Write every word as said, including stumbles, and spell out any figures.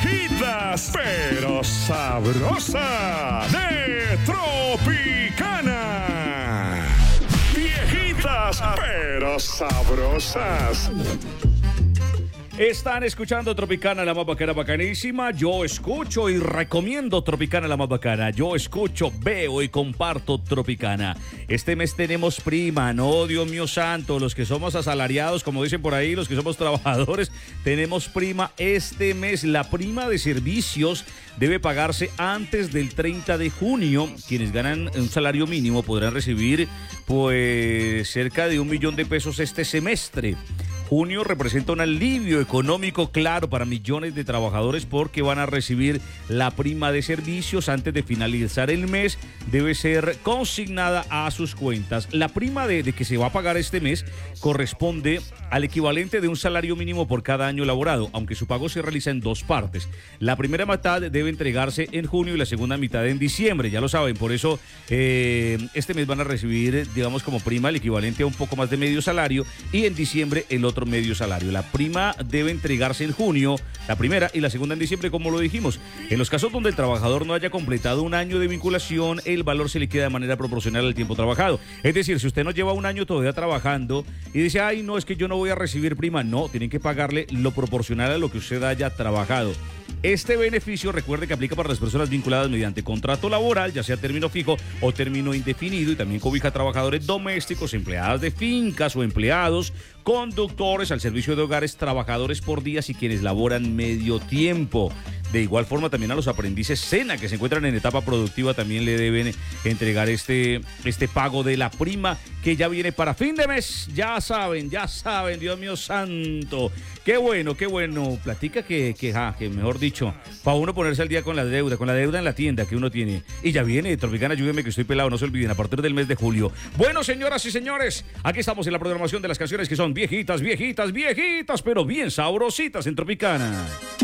viejitas, pero sabrosas de Tropicana. Viejitas, pero sabrosas. Están escuchando Tropicana, la más bacana, bacanísima. Yo escucho y recomiendo Tropicana, la más bacana. Yo escucho, veo y comparto Tropicana. Este mes tenemos prima, no, Dios mío santo. Los que somos asalariados, como dicen por ahí, los que somos trabajadores, tenemos prima este mes. La prima de servicios debe pagarse antes del treinta de junio. Quienes ganan un salario mínimo podrán recibir, pues, cerca de un millón de pesos este semestre. Junio representa un alivio económico claro para millones de trabajadores porque van a recibir la prima de servicios antes de finalizar el mes. Debe ser consignada a sus cuentas. La prima de, de que se va a pagar este mes corresponde al equivalente de un salario mínimo por cada año laborado, aunque su pago se realiza en dos partes. La primera mitad debe entregarse en junio y la segunda mitad en diciembre, ya lo saben. Por eso eh, este mes van a recibir, digamos, como prima el equivalente a un poco más de medio salario y en diciembre el otro medio salario. La prima debe entregarse en junio, la primera, y la segunda en diciembre, como lo dijimos. En los casos donde el trabajador no haya completado un año de vinculación, el valor se liquida de manera proporcional al tiempo trabajado. Es decir, si usted no lleva un año todavía trabajando y dice, ay, no, es que yo no voy a recibir prima, no, tienen que pagarle lo proporcional a lo que usted haya trabajado. Este beneficio, recuerde que aplica para las personas vinculadas mediante contrato laboral, ya sea término fijo o término indefinido, y también cobija a trabajadores domésticos, empleadas de fincas o empleados, conductores al servicio de hogares, trabajadores por días y quienes laboran medio tiempo. De igual forma, también a los aprendices SENA que se encuentran en etapa productiva también le deben entregar este, este pago de la prima que ya viene para fin de mes. Ya saben, ya saben, Dios mío santo. Qué bueno, qué bueno. Platica que, que, ja, que mejor dicho, para uno ponerse al día con la deuda, con la deuda en la tienda que uno tiene. Y ya viene, Tropicana, ayúdenme que estoy pelado, no se olviden, a partir del mes de julio. Bueno, señoras y señores, aquí estamos en la programación de las canciones que son viejitas, viejitas, viejitas, pero bien sabrositas en Tropicana.